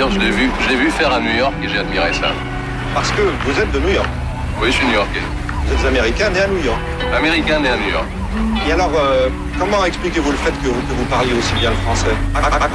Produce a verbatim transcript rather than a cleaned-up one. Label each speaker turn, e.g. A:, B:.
A: sûr, je l'ai vu, je l'ai vu faire à New York et j'ai admiré ça.
B: Parce que vous êtes de New York.
A: Oui, je suis new-yorkais.
B: Vous êtes américain né à New York.
A: Américain né à New York.
B: Et alors, euh, comment expliquez-vous le fait que vous, que vous parliez aussi bien le français?